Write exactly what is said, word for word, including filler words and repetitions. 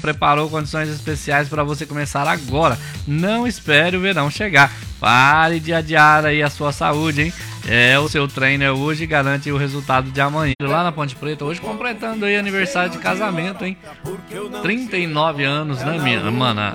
preparou condições especiais para você começar agora. Não espere o verão chegar. Pare de adiar aí a sua saúde, hein? É, o seu trainer hoje garante o resultado de amanhã. Lá na Ponte Preta, hoje completando aí aniversário de casamento, hein? trinta e nove anos, né, minha? Mano,